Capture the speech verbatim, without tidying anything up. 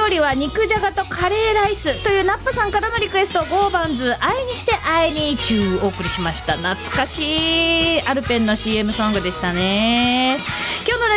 料理は肉じゃがとカレーライスというナッパさんからのリクエスト、ゴーバンズ会いに来て会いに中お送りしました。懐かしいアルペンの シーエム ソングでしたね。